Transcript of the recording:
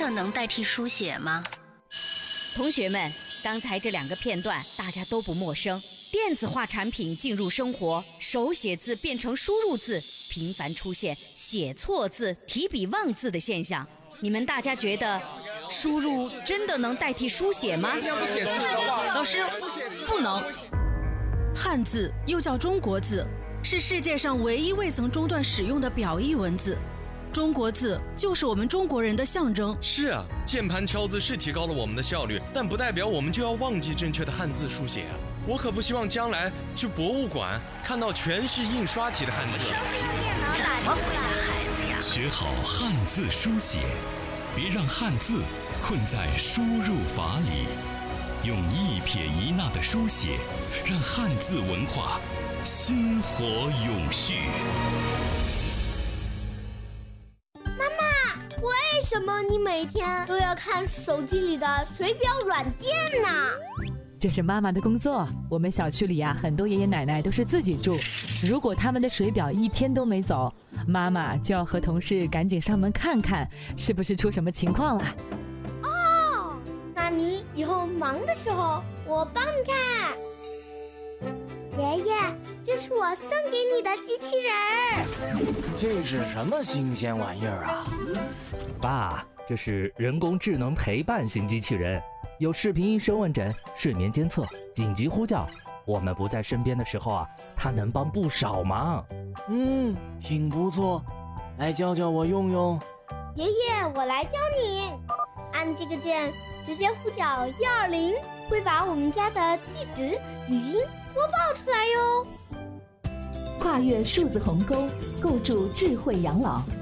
的能代替书写吗？ 同学们，刚才这2个片段大家都不陌生。电子化产品进入生活，手写字变成输入字，频繁出现写错字、提笔忘字的现象。你们大家觉得输入真的能代替书写吗？ 老师，不能。汉字又叫中国字，是世界上唯一未曾中断使用的表意文字。中国字就是我们中国人的象征。 是啊，键盘敲字是提高了我们的效率，但不代表我们就要忘记正确的汉字书写啊！我可不希望将来去博物馆看到全是印刷体的汉字。 学好汉字书写，别让汉字困在输入法里，用一撇一捺的书写，让汉字文化薪火永续。 为什么你每天都要看手机里的水表软件呢？ 这是妈妈的工作。我们小区里很多爷爷奶奶都是自己住，如果他们的水表一天都没走，妈妈就要和同事赶紧上门看看是不是出什么情况了。 哦，那你以后忙的时候我帮你看。爷爷，这是我送给你的机器人儿。 这是什么新鲜玩意儿啊？ 爸，这是人工智能陪伴型机器人，有视频医生问诊、睡眠监测、紧急呼叫。我们不在身边的时候它能帮不少忙。 挺不错，来教教我用用。 爷爷，我来教你。按这个键，直接呼叫120，会把我们家的地址、语音播报出来哟。 跨越数字鸿沟，构筑智慧养老。